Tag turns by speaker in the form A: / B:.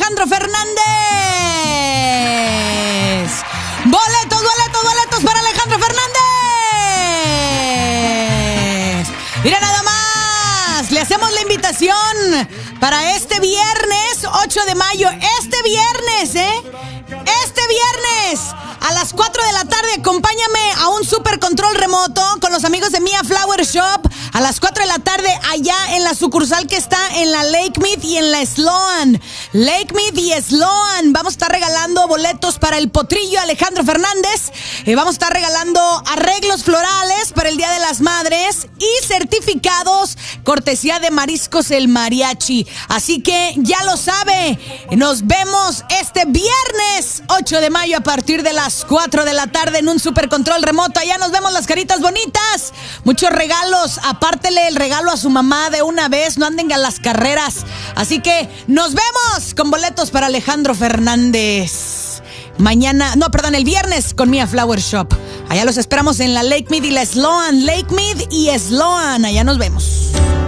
A: Alejandro Fernández. Boletos para Alejandro Fernández. Mira nada más, le hacemos la invitación para este viernes 8 de mayo. Este viernes a las 4 de la tarde, acompáñame a un super control remoto con los amigos de Mia Flower Shop. A las 4 de la tarde, allá en la sucursal que está en la Lake Mead y en la Sloan. Lake Mead y Sloan. Vamos a estar regalando boletos para el potrillo Alejandro Fernández. Vamos a estar regalando arreglos florales para el Día de las Madres y certificados cortesía de Mariscos El Mariachi. Así que ya lo sabe, nos vemos este viernes 8 de mayo a partir de las 4 de la tarde en un super control remoto. Allá nos vemos las caritas bonitas. Muchos regalos. Apártele el regalo a su mamá de una vez. No anden a las carreras. Así que nos vemos con boletos para Alejandro Fernández. El viernes con Mia Flower Shop. Allá los esperamos en la Lake Mead y la Sloan. Lake Mead y Sloan. Allá nos vemos.